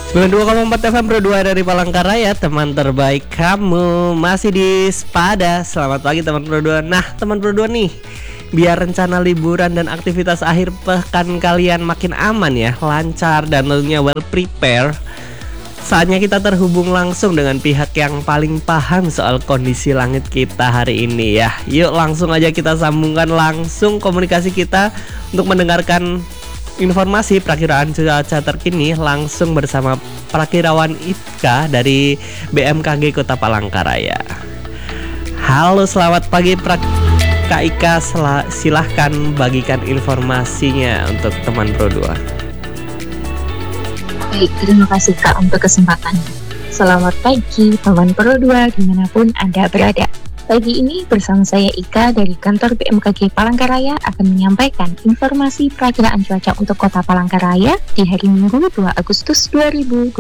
92,4 FM Pro 2 dari Palangkaraya, teman terbaik kamu. Masih di Sepada. Selamat pagi teman Pro 2. Nah, teman Pro 2 nih, biar rencana liburan dan aktivitas akhir pekan kalian makin aman ya, lancar dan tentunya well prepare, saatnya kita terhubung langsung dengan pihak yang paling paham soal kondisi langit kita hari ini ya. Yuk langsung aja kita sambungkan langsung komunikasi kita untuk mendengarkan informasi perakiraan cuaca terkini langsung bersama Prakirawan Ika dari BMKG Kota Palangkaraya. Halo, selamat pagi Kak Ika, silahkan bagikan informasinya untuk teman Pro 2. Baik, terima kasih Kak untuk kesempatannya. Selamat pagi teman Pro 2 dimanapun Anda berada. Pagi ini bersama saya Ika dari kantor BMKG Palangkaraya akan menyampaikan informasi perakiraan cuaca untuk Kota Palangkaraya di hari Minggu 2 Agustus 2026.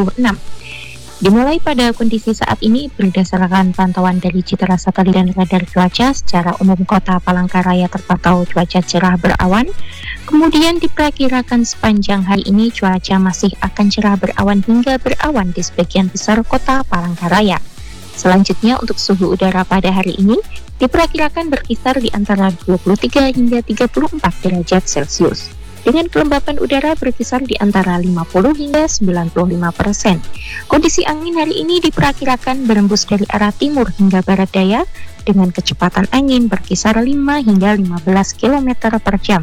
Dimulai pada kondisi saat ini berdasarkan pantauan dari citra satelit dan radar cuaca, secara umum Kota Palangkaraya terpantau cuaca cerah berawan. Kemudian diperkirakan sepanjang hari ini cuaca masih akan cerah berawan hingga berawan di sebagian besar Kota Palangkaraya. Selanjutnya untuk suhu udara pada hari ini diperkirakan berkisar di antara 23 hingga 34 derajat Celcius. Dengan kelembapan udara berkisar di antara 50 hingga 95%. Kondisi angin hari ini diperkirakan berembus dari arah timur hingga barat daya dengan kecepatan angin berkisar 5 hingga 15 km per jam.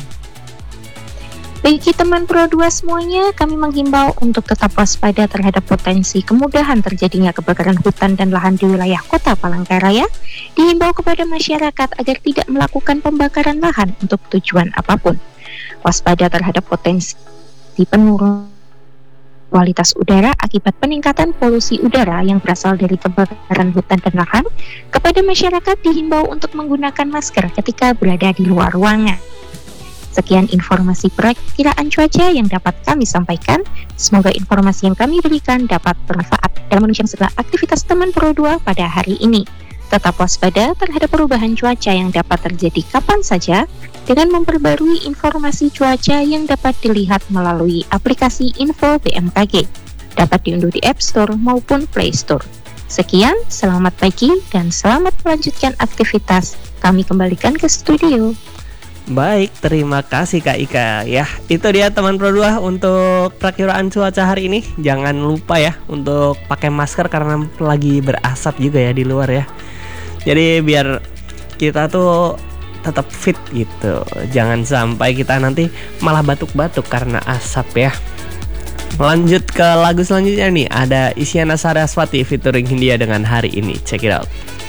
Bagi teman Pro 2 semuanya, kami menghimbau untuk tetap waspada terhadap potensi kemudahan terjadinya kebakaran hutan dan lahan di wilayah Kota Palangkaraya. Dihimbau kepada masyarakat agar tidak melakukan pembakaran lahan untuk tujuan apapun. Waspada terhadap potensi penurunan kualitas udara akibat peningkatan polusi udara yang berasal dari kebakaran hutan dan lahan. Kepada masyarakat dihimbau untuk menggunakan masker ketika berada di luar ruangan. Sekian informasi perakiraan cuaca yang dapat kami sampaikan. Semoga informasi yang kami berikan dapat bermanfaat dalam menunjang segala aktivitas teman Pro 2 pada hari ini. Tetap waspada terhadap perubahan cuaca yang dapat terjadi kapan saja dengan memperbarui informasi cuaca yang dapat dilihat melalui aplikasi Info BMKG. Dapat diunduh di App Store maupun Play Store. Sekian, selamat pagi dan selamat melanjutkan aktivitas. Kami kembalikan ke studio. Baik, terima kasih Kak Ika ya. Itu dia teman Pro 2 untuk perakiraan cuaca hari ini. Jangan lupa ya untuk pakai masker karena lagi berasap juga ya di luar ya. Jadi biar kita tuh tetap fit gitu. Jangan sampai kita nanti malah batuk-batuk karena asap ya. Lanjut ke lagu selanjutnya nih, ada Isyana Saraswati featuring Hindia dengan Hari Ini. Check it out.